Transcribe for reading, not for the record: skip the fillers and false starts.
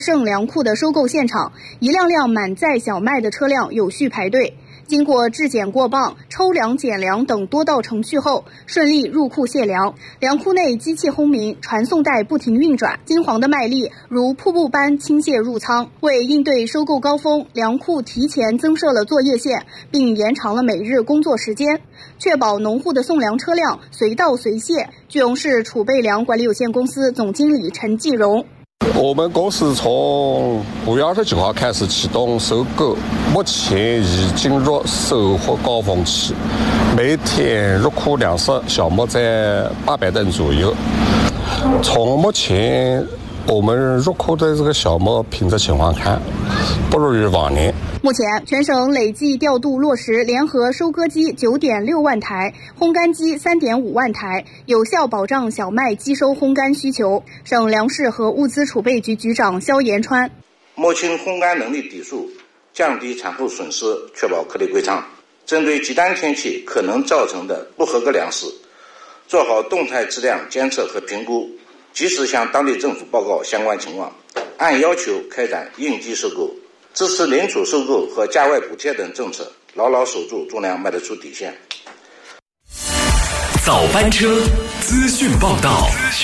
盛粮库的收购现场，一辆辆满载小麦的车辆有序排队，经过质检过磅、抽粮检粮等多道程序后，顺利入库卸粮。粮库内机器轰鸣，传送带不停运转，金黄的麦粒如瀑布般倾泻入仓。为应对收购高峰，粮库提前增设了作业线，并延长了每日工作时间，确保农户的送粮车辆随到随卸。句容市储备粮管理有限公司总经理陈继荣。 我们公司从5月27号开始启动收购，目前已进入收获高峰期，每天入库粮食小麦在800吨左右。从目前我们入库的这个小麦品质情况看，不如于往年。 目前，全省累计调度落实联合收割机9.6万台、烘干机3.5万台，有效保障小麦机收烘干需求。省粮食和物资储备局局长肖延川： 摸清烘干能力底数，降低产后损失，确保颗粒归仓。针对极端天气可能造成的不合格粮食，做好动态质量监测和评估，及时向当地政府报告相关情况，按要求开展应急收购。支持零储收购和价外补贴等政策，牢牢守住种粮卖得出底线。 早班车资讯报道。